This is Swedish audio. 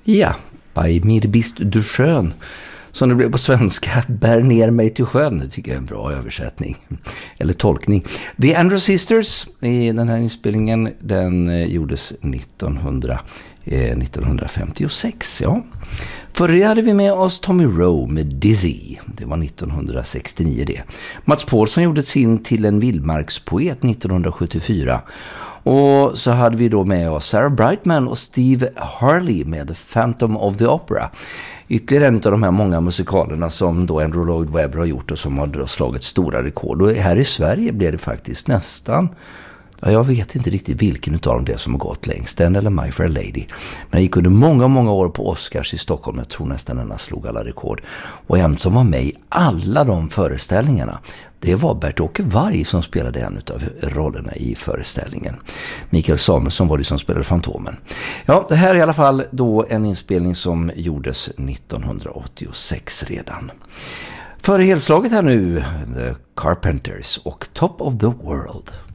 Ja, Bei mir bist du schön. Som det blev på svenska, bär ner mig till sjön. Det tycker jag är en bra översättning. Eller tolkning. The Andrews Sisters i den här inspelningen, den gjordes 1956. Ja. Förr det hade vi med oss Tommy Rowe med Dizzy. Det var 1969 det. Mats Paulsson gjorde sin till en vildmarkspoet 1974. Och så hade vi då med oss Sarah Brightman och Steve Harley med The Phantom of the Opera. Ytterligare en av de här många musikalerna som då Andrew Lloyd Webber har gjort och som har då slagit stora rekord. Och här i Sverige blev det faktiskt nästan... Ja, jag vet inte riktigt vilken utav dem det som har gått längst, den eller My Fair Lady. Men det gick under många år på Oscars i Stockholm. Jag tror nästan den slog alla rekord. Och en som var med i alla de föreställningarna, det var Bert-Åke Varg som spelade en av rollerna i föreställningen. Mikael Samuelsson var det som spelade Fantomen. Ja, det här är i alla fall då en inspelning som gjordes 1986 redan. Före helslaget här nu, The Carpenters och Top of the World.